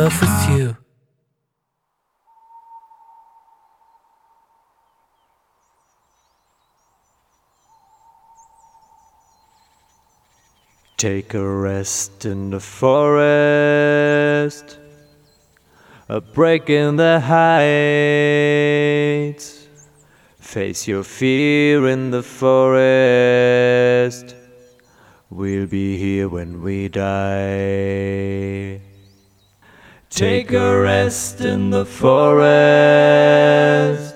love with you. Take a rest in the forest, a break in the heights. Face your fear in the forest. We'll be here when we die. Take a rest in the forest,